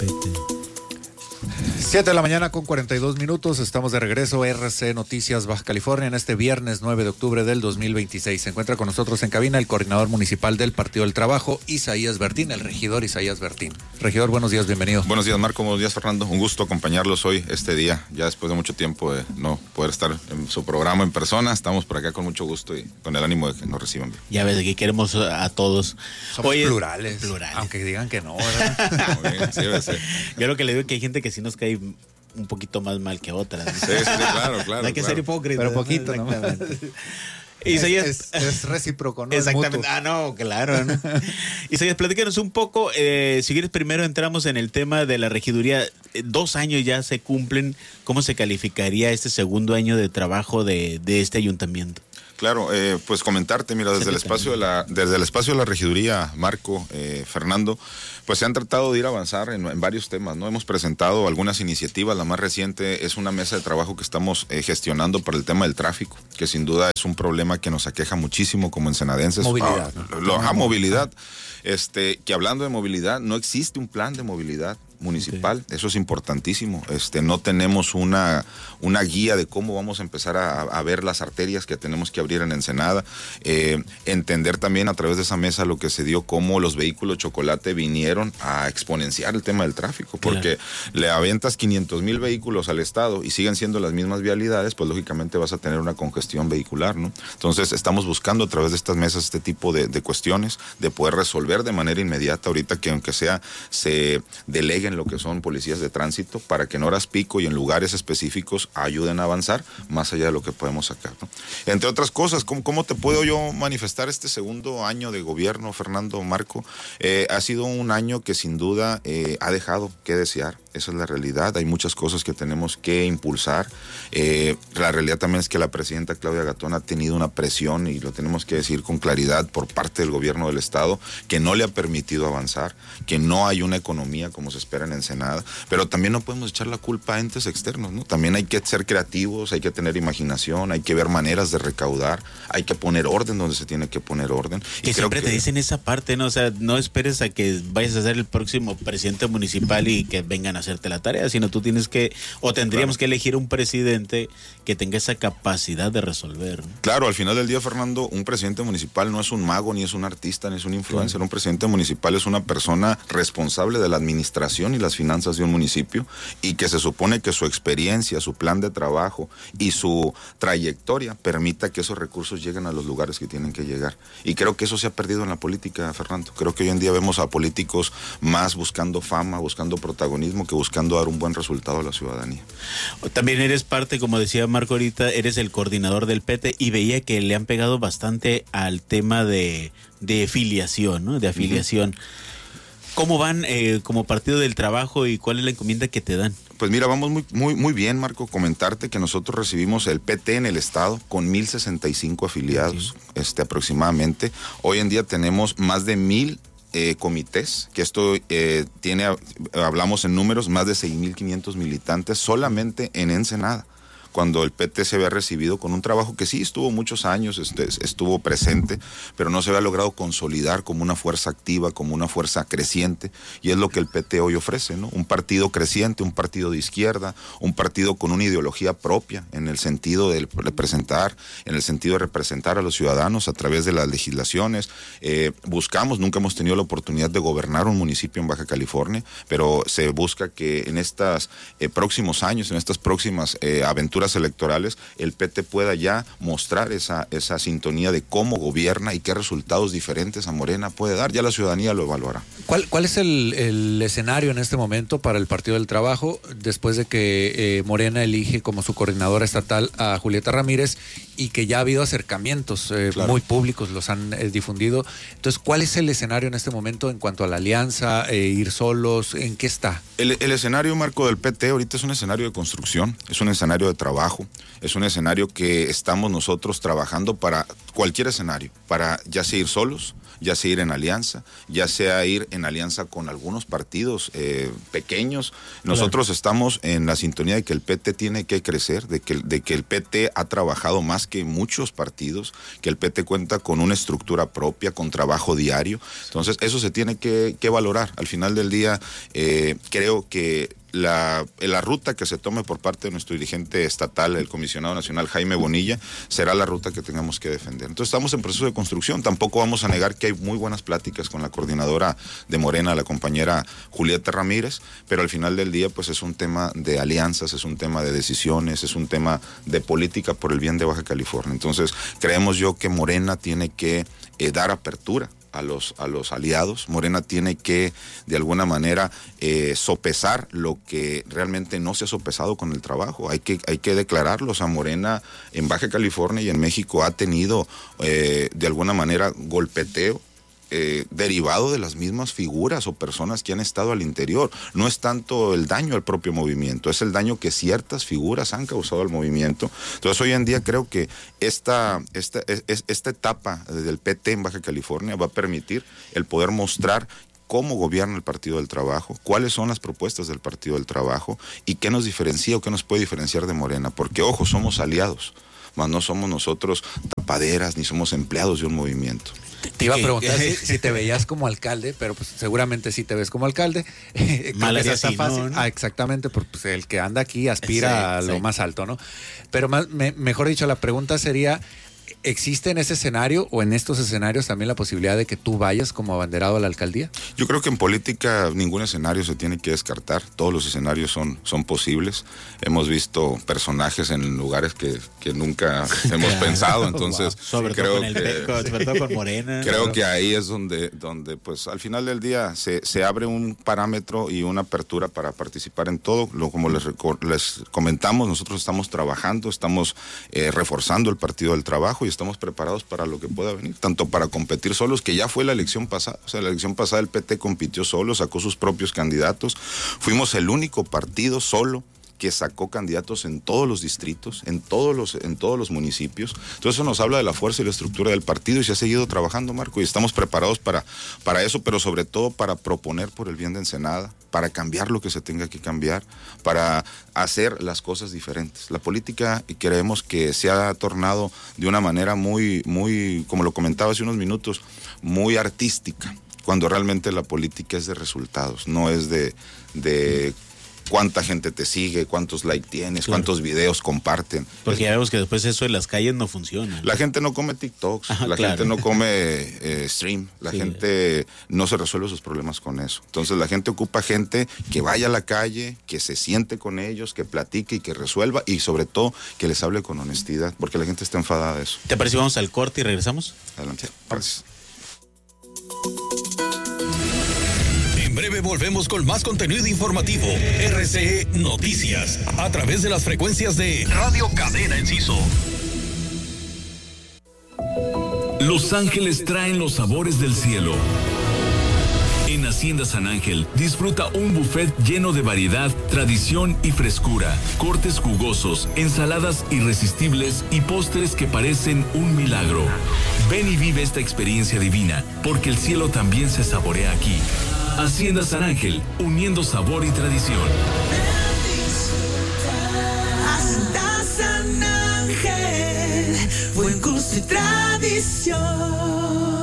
PT. 7 de la mañana con 42 minutos, estamos de regreso, RC Noticias Baja California, en este viernes 9 de octubre del 2026. Se encuentra con nosotros en cabina el coordinador municipal del Partido del Trabajo, Isaías Bertín, el regidor Isaías Bertín. Regidor, buenos días, bienvenido. Buenos días, Marco, buenos días, Fernando. Un gusto acompañarlos hoy, este día, ya después de mucho tiempo de no poder estar en su programa en persona. Estamos por acá con mucho gusto y con el ánimo de que nos reciban bien. Ya ves que queremos a todos. Somos plurales, aunque digan que no, ¿verdad? Muy bien, sí, debe ser. Yo creo que le digo que hay gente que sí nos cae un poquito más mal que otras. Sí, claro. No hay que ser hipócrita. Pero poquito, ¿no? Isaías, es recíproco, ¿no? Exactamente. No, claro, ¿no? Isaías, platícanos un poco. Si quieres, primero entramos en el tema de la regiduría. 2 años ya se cumplen. ¿Cómo se calificaría este segundo año de trabajo de este ayuntamiento? Claro, pues comentarte, mira, desde el espacio de la regiduría, Marco, Fernando, pues se han tratado de ir a avanzar en varios temas, ¿no? Hemos presentado algunas iniciativas, la más reciente es una mesa de trabajo que estamos gestionando para el tema del tráfico, que sin duda es un problema que nos aqueja muchísimo como ensenadenses. Movilidad. Movilidad. Que hablando de movilidad, no existe un plan de movilidad municipal, sí. Eso es importantísimo. No tenemos una guía de cómo vamos a empezar a ver las arterias que tenemos que abrir en Ensenada. Entender también a través de esa mesa lo que se dio, cómo los vehículos chocolate vinieron a exponenciar el tema del tráfico, porque le aventas 500,000 vehículos al estado y siguen siendo las mismas vialidades, pues lógicamente vas a tener una congestión vehicular, ¿no? Entonces estamos buscando a través de estas mesas este tipo de cuestiones, de poder resolver de manera inmediata ahorita, que aunque sea se deleguen lo que son policías de tránsito para que en horas pico y en lugares específicos ayuden a avanzar más allá de lo que podemos sacar, ¿no? Entre otras cosas, ¿cómo te puedo yo manifestar este segundo año de gobierno, Fernando, Marco? Ha sido un año que sin duda ha dejado que desear. Esa es la realidad. Hay muchas cosas que tenemos que impulsar. La realidad también es que la presidenta Claudia Gatón ha tenido una presión, y lo tenemos que decir con claridad, por parte del gobierno del estado, que no le ha permitido avanzar, que no hay una economía como se espera en Ensenada, pero también no podemos echar la culpa a entes externos, ¿no? También hay que ser creativos, hay que tener imaginación, hay que ver maneras de recaudar, hay que poner orden donde se tiene que poner orden. Que siempre te dicen esa parte, ¿no? O sea, no esperes a que vayas a ser el próximo presidente municipal y que vengan a hacerte la tarea, sino tú tienes que, o tendríamos que elegir un presidente que tenga esa capacidad de resolver, ¿no? Claro, al final del día, Fernando, un presidente municipal no es un mago, ni es un artista, ni es un influencer. Un presidente municipal es una persona responsable de la administración y las finanzas de un municipio, y que se supone que su experiencia, su plan de trabajo y su trayectoria permita que esos recursos lleguen a los lugares que tienen que llegar. Y creo que eso se ha perdido en la política, Fernando. Creo que hoy en día vemos a políticos más buscando fama, buscando protagonismo, que buscando dar un buen resultado a la ciudadanía. También eres parte, como decía Marco ahorita, eres el coordinador del PT, y veía que le han pegado bastante al tema de filiación, ¿no? De afiliación. ¿Cómo van como Partido del Trabajo y cuál es la encomienda que te dan? Pues mira, vamos muy bien, Marco. Comentarte que nosotros recibimos el PT en el estado con 1,065 afiliados, aproximadamente. Hoy en día tenemos más de 1,000 comités, que esto hablamos en números, más de 6,500 militantes solamente en Ensenada, cuando el PT se había recibido con un trabajo que sí estuvo muchos años, estuvo presente, pero no se había logrado consolidar como una fuerza activa, como una fuerza creciente, y es lo que el PT hoy ofrece, ¿no? Un partido creciente, un partido de izquierda, un partido con una ideología propia, en el sentido de representar, a los ciudadanos a través de las legislaciones. Nunca hemos tenido la oportunidad de gobernar un municipio en Baja California, pero se busca que en estos próximos años, en estas próximas aventuras electorales, el PT pueda ya mostrar esa sintonía de cómo gobierna y qué resultados diferentes a Morena puede dar. Ya la ciudadanía lo evaluará. ¿Cuál es el escenario en este momento para el Partido del Trabajo, después de que Morena elige como su coordinadora estatal a Julieta Ramírez, y que ya ha habido acercamientos claro, muy públicos, los han difundido? Entonces, ¿cuál es el escenario en este momento en cuanto a la alianza, ir solos? ¿En qué está? El escenario, Marco, del PT ahorita es un escenario de construcción, es un escenario de trabajo, es un escenario que estamos nosotros trabajando para cualquier escenario, para ya sea ir solos, ya sea ir en alianza, ya sea ir en alianza con algunos partidos pequeños. Nosotros estamos en la sintonía de que el PT tiene que crecer, de que el PT ha trabajado más más que muchos partidos, que el PT cuenta con una estructura propia, con trabajo diario. Entonces, eso se tiene que valorar. Al final del día, creo que la ruta que se tome por parte de nuestro dirigente estatal, el comisionado nacional Jaime Bonilla, será la ruta que tengamos que defender. Entonces estamos en proceso de construcción. Tampoco vamos a negar que hay muy buenas pláticas con la coordinadora de Morena, la compañera Julieta Ramírez, pero al final del día pues es un tema de alianzas, es un tema de decisiones, es un tema de política por el bien de Baja California. Entonces creemos yo que Morena tiene que dar apertura a los aliados. Morena tiene que, de alguna manera, sopesar lo que realmente no se ha sopesado con el trabajo. Hay que declararlo. O sea, Morena en Baja California y en México ha tenido, de alguna manera, golpeteo derivado de las mismas figuras o personas que han estado al interior. No es tanto el daño al propio movimiento, es el daño que ciertas figuras han causado al movimiento. Entonces hoy en día creo que esta etapa del PT en Baja California va a permitir el poder mostrar cómo gobierna el Partido del Trabajo, cuáles son las propuestas del Partido del Trabajo y qué nos diferencia o qué nos puede diferenciar de Morena. Porque, ojo, somos aliados, mas no somos nosotros tapaderas ni somos empleados de un movimiento. Te iba a preguntar si te veías como alcalde, pero pues seguramente sí te ves como alcalde. Mal está fácil. ¿No? Exactamente, porque pues, el que anda aquí aspira a lo más alto, ¿no? Pero mejor dicho, la pregunta sería, ¿existe en ese escenario o en estos escenarios también la posibilidad de que tú vayas como abanderado a la alcaldía? Yo creo que en política ningún escenario se tiene que descartar. Todos los escenarios son posibles. Hemos visto personajes en lugares que nunca hemos pensado. Entonces, sobre todo con Morena. Creo que ahí es donde pues al final del día se abre un parámetro y una apertura para participar en todo. Como les comentamos, nosotros estamos trabajando, estamos reforzando el Partido del Trabajo y estamos preparados para lo que pueda venir, tanto para competir solos, que ya fue la elección pasada. O sea, la elección pasada el PT compitió solo, sacó sus propios candidatos. Fuimos el único partido solo que sacó candidatos en todos los distritos, en todos los municipios. Entonces eso nos habla de la fuerza y la estructura del partido y se ha seguido trabajando, Marco, y estamos preparados para eso, pero sobre todo para proponer por el bien de Ensenada, para cambiar lo que se tenga que cambiar, para hacer las cosas diferentes. La política creemos que se ha tornado de una manera muy, como lo comentaba hace unos minutos, muy artística, cuando realmente la política es de resultados, no es de cuánta gente te sigue, cuántos likes tienes, claro, cuántos videos comparten. Porque ya vemos que después eso en las calles no funciona. La gente no come TikToks, gente no come stream, la gente no se resuelve sus problemas con eso. Entonces la gente ocupa gente que vaya a la calle, que se siente con ellos, que platique y que resuelva y sobre todo que les hable con honestidad, porque la gente está enfadada de eso. ¿Te parece? Vamos al corte y regresamos. Adelante. Gracias. En breve volvemos con más contenido informativo. RCE Noticias, a través de las frecuencias de Radio Cadena Enciso. Los ángeles traen los sabores del cielo. En Hacienda San Ángel, disfruta un buffet lleno de variedad, tradición y frescura, cortes jugosos, ensaladas irresistibles y postres que parecen un milagro. Ven y vive esta experiencia divina, porque el cielo también se saborea aquí. Hacienda San Ángel, uniendo sabor y tradición. Hacienda San Ángel, buen gusto y tradición.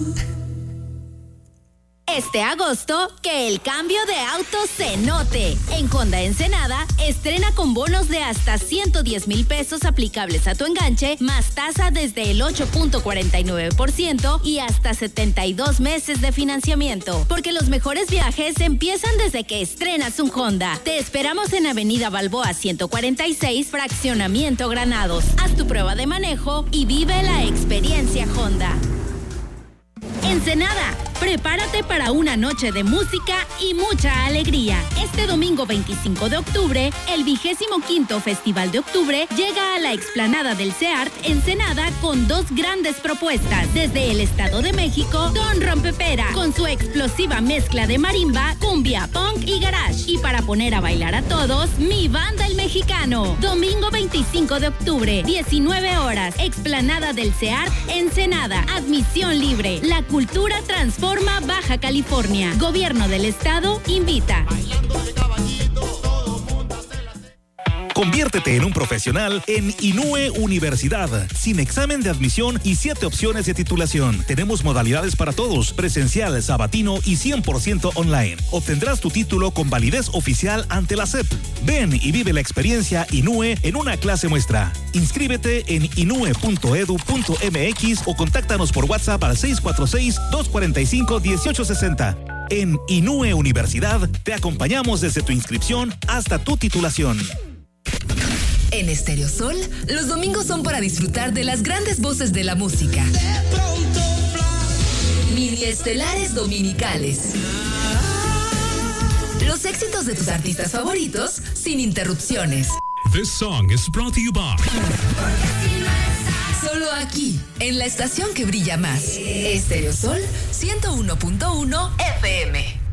Este agosto, que el cambio de auto se note. En Honda Ensenada, estrena con bonos de hasta 110,000 pesos aplicables a tu enganche, más tasa desde el 8.49% y hasta 72 meses de financiamiento. Porque los mejores viajes empiezan desde que estrenas un Honda. Te esperamos en Avenida Balboa 146, Fraccionamiento Granados. Haz tu prueba de manejo y vive la experiencia Honda. Ensenada, prepárate para una noche de música y mucha alegría. Este domingo 25 de octubre, el 25º Festival de Octubre llega a la explanada del CEART Ensenada con dos grandes propuestas. Desde el Estado de México, Don Rompepera, con su explosiva mezcla de marimba, cumbia, punk y garage. Y para poner a bailar a todos, Mi Banda el Mexicano. Domingo 25 de octubre, 19 horas, explanada del CEART Ensenada. Admisión libre. La cultura transforma Baja California. Gobierno del Estado invita. Conviértete en un profesional en Inúe Universidad, sin examen de admisión y 7 opciones de titulación. Tenemos modalidades para todos, presencial, sabatino y 100% online. Obtendrás tu título con validez oficial ante la SEP. Ven y vive la experiencia Inúe en una clase muestra. Inscríbete en inue.edu.mx o contáctanos por WhatsApp al 646-245-1860. En Inúe Universidad te acompañamos desde tu inscripción hasta tu titulación. En Estéreo Sol, los domingos son para disfrutar de las grandes voces de la música. Mini estelares dominicales. Los éxitos de tus artistas favoritos sin interrupciones. This song is brought to you by... Solo aquí, en la estación que brilla más. Estéreo Sol 101.1 FM.